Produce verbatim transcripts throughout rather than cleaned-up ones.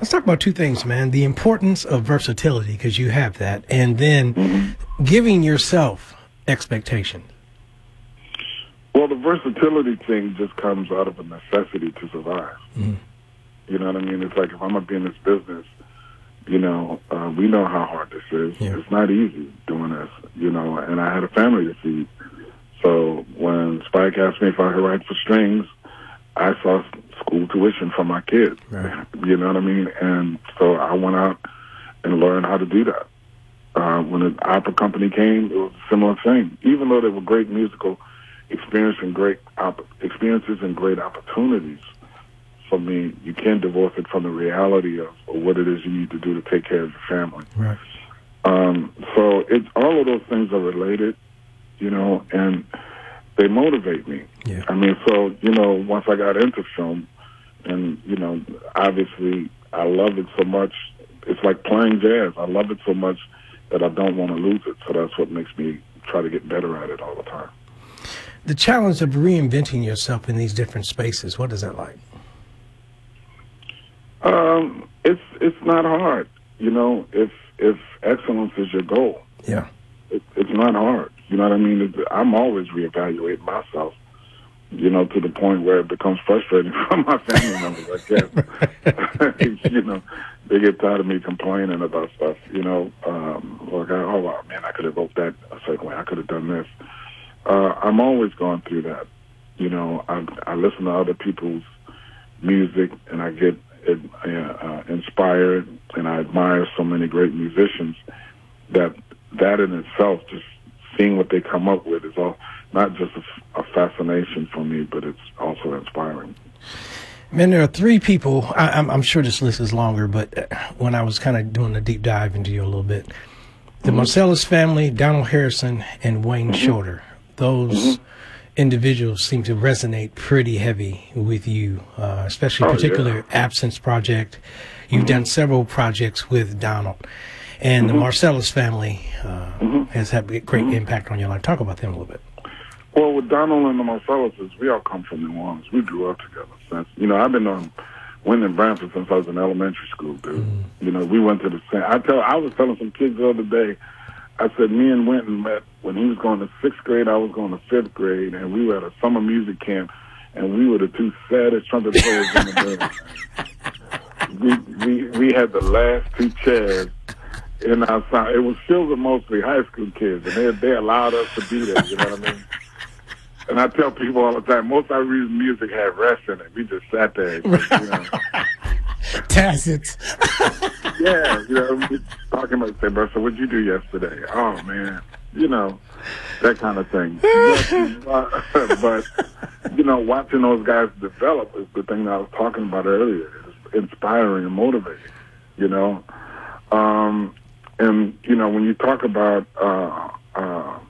let's talk about two things, man. The importance of versatility, because you have that, and then mm-hmm. giving yourself expectations. Well, the versatility thing just comes out of a necessity to survive. Mm-hmm. You know what I mean? It's like if I'm going to be in this business, you know, uh, we know how hard this is. Yeah. It's not easy doing this, you know, and I had a family to feed. So when Spike asked me if I could write for strings, I saw school tuition for my kids. Right. You know what I mean? And so I went out and learned how to do that. Uh, when the opera company came, it was a similar thing. Even though they were great musical experience and great op- experiences and great opportunities for me, you can't divorce it from the reality of, of what it is you need to do to take care of your family. Right. Um, so it's all of those things are related, you know, and they motivate me. Yeah. I mean, so, you know, once I got into film, and, you know, obviously I love it so much. It's like playing jazz. I love it so much that I don't want to lose it. So that's what makes me try to get better at it all the time. The challenge of reinventing yourself in these different spaces, what is that like? Um, it's it's not hard, you know, if if excellence is your goal. Yeah. It, it's not hard. You know what I mean? It, I'm always reevaluating myself, you know, to the point where it becomes frustrating for my family members, I guess. You know, they get tired of me complaining about stuff, you know. Um, like, oh, wow, man, I could have wrote that a certain way. I could have done this. Uh, I'm always going through that. You know, I, I listen to other people's music, and I get uh, uh, inspired, and I admire so many great musicians that that in itself, just seeing what they come up with, is all not just a, a fascination for me, but it's also inspiring. Man, there are three people. I, I'm, I'm sure this list is longer, but when I was kind of doing a deep dive into you a little bit, the mm-hmm. Marsalis family, Donald Harrison, and Wayne mm-hmm. Shorter, those mm-hmm. individuals seem to resonate pretty heavy with you, uh, especially oh, particular yeah. Absence project. You've mm-hmm. done several projects with Donald. And mm-hmm. the Marsalis family uh, mm-hmm. has had a great mm-hmm. impact on your life. Talk about them a little bit. Well, with Donald and the Marsalises, we all come from New Orleans. We grew up together. Since, you know, I've been on Wynn and Branford since I was in elementary school, dude. Mm-hmm. You know, we went to the same. I tell. I was telling some kids the other day. I said me and Wynton met when he was going to sixth grade. I was going to fifth grade, and we were at a summer music camp, and we were the two saddest trumpet players in the building. we we we had the last two chairs in our sound. It was still mostly high school kids, and they they allowed us to be there. You know what I mean? And I tell people all the time, most of our music had rest in it. We just sat there. You know. Tacit. Yeah, you know, we talking about, say, bro, so what'd you do yesterday? Oh, man. You know, that kind of thing. but, but, you know, watching those guys develop is the thing that I was talking about earlier. It's inspiring and motivating, you know. Um, and, you know, when you talk about uh, uh,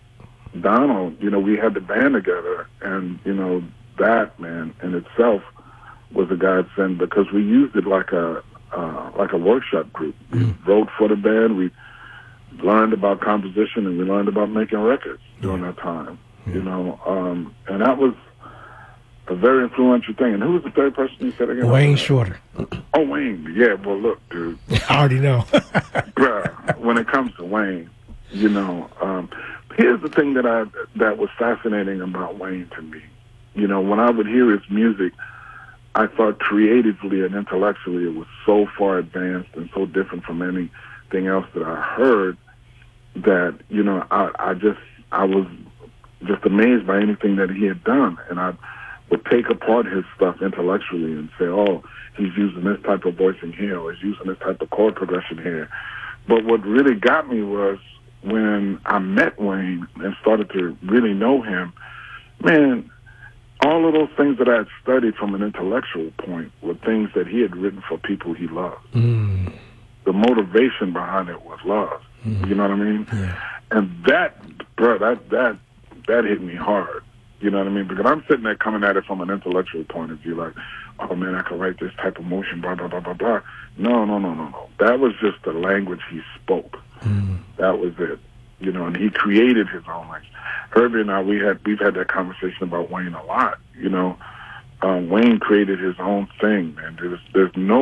Donald, you know, we had the band together, and, you know, that, man, in itself was a godsend because we used it like a uh, like a workshop group. We mm. wrote for the band, we learned about composition, and we learned about making records during yeah. that time, yeah. you know, um, and that was a very influential thing. And who was the third person you said again? Wayne Shorter. Oh, Wayne, yeah, well, look, dude. I already know. Bruh, when it comes to Wayne, you know, um, here's the thing that I that was fascinating about Wayne to me. You know, when I would hear his music, I thought creatively and intellectually it was so far advanced and so different from anything else that I heard that, you know, I, I just, I was just amazed by anything that he had done. And I would take apart his stuff intellectually and say, oh, he's using this type of voicing here, or he's using this type of chord progression here. But what really got me was when I met Wayne and started to really know him, man, all of those things that I had studied from an intellectual point were things that he had written for people he loved. Mm. The motivation behind it was love. Mm. You know what I mean? Yeah. And that, bro, that, that, that hit me hard. You know what I mean? Because I'm sitting there coming at it from an intellectual point of view, like, oh, man, I can write this type of motion, blah, blah, blah, blah, blah. No, no, no, no, no. That was just the language he spoke. Mm. That was it. You know, and he created his own language. Herbie and I, we had, we've had that conversation about Wayne a lot. You know, um, Wayne created his own thing, man. There's, there's no